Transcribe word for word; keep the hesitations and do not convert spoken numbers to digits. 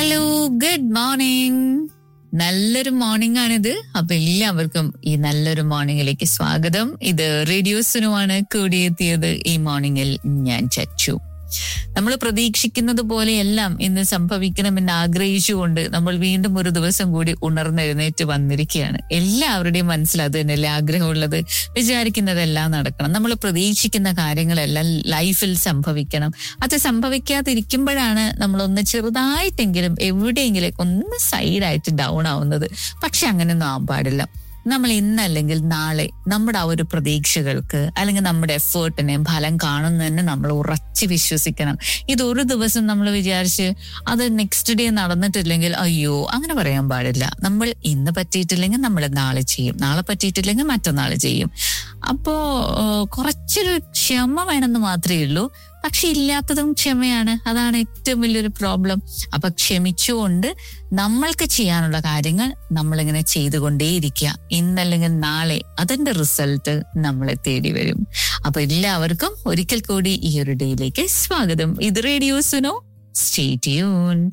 Hello, good morning. നല്ലൊരു morning ആണിത്. അപ്പൊ എല്ലാവർക്കും ഈ നല്ലൊരു മോർണിംഗിലേക്ക് സ്വാഗതം. ഇത് റേഡിയോ സുനുവാണ് കൂടിയെത്തിയത് ഈ മോർണിംഗിൽ. ഞാൻ ചച്ചു. നമ്മൾ പ്രതീക്ഷിക്കുന്നത് പോലെയെല്ലാം ഇന്ന് സംഭവിക്കണമെന്ന് ആഗ്രഹിച്ചുകൊണ്ട് നമ്മൾ വീണ്ടും ഒരു ദിവസം കൂടി ഉണർന്നെഴുന്നേറ്റ് വന്നിരിക്കുകയാണ്. എല്ലാവരുടെയും മനസ്സിൽ അത് തന്നെയല്ലേ ആഗ്രഹമുള്ളത്. വിചാരിക്കുന്നതെല്ലാം നടക്കണം, നമ്മൾ പ്രതീക്ഷിക്കുന്ന കാര്യങ്ങളെല്ലാം ലൈഫിൽ സംഭവിക്കണം. അത് സംഭവിക്കാതിരിക്കുമ്പോഴാണ് നമ്മളൊന്ന് ചെറുതായിട്ടെങ്കിലും എവിടെയെങ്കിലും ഒന്ന് സൈഡായിട്ട് ഡൗൺ ആവുന്നത്. പക്ഷെ അങ്ങനെയൊന്നും ആവാൻ പാടില്ല. നമ്മൾ ഇന്നല്ലെങ്കിൽ നാളെ നമ്മുടെ ആ ഒരു പ്രതീക്ഷകൾക്ക് അല്ലെങ്കിൽ നമ്മുടെ എഫേർട്ടിനെ ഫലം കാണുന്നതന്നെ നമ്മൾ ഉറച്ചു വിശ്വസിക്കണം. ഇതൊരു ദിവസം നമ്മൾ വിചാരിച്ച് അത് നെക്സ്റ്റ് ഡേ നടന്നിട്ടില്ലെങ്കിൽ അയ്യോ അങ്ങനെ പറയാൻ പാടില്ല. നമ്മൾ ഇന്ന് പറ്റിയിട്ടില്ലെങ്കിൽ നമ്മൾ നാളെ ചെയ്യും, നാളെ പറ്റിയിട്ടില്ലെങ്കിൽ മറ്റന്നാൾ ചെയ്യും. അപ്പോ കുറച്ചൊരു ക്ഷമ വേണമെന്ന് മാത്രമേ ഉള്ളൂ. പക്ഷെ ഇല്ലാത്തതും ക്ഷമയാണ്. അതാണ് ഏറ്റവും വലിയൊരു പ്രോബ്ലം. അപ്പൊ ക്ഷമിച്ചുകൊണ്ട് നമ്മൾക്ക് ചെയ്യാനുള്ള കാര്യങ്ങൾ നമ്മളിങ്ങനെ ചെയ്തുകൊണ്ടേയിരിക്കുക. ഇന്നല്ലെങ്കിൽ നാളെ അതിന്റെ റിസൾട്ട് നമ്മളെ തേടി വരും. അപ്പൊ എല്ലാവർക്കും ഒരിക്കൽ കൂടി ഈ ഒരു ഡേയിലേക്ക് സ്വാഗതം. ഇത് റേഡിയോ സുനോ. Stay tuned.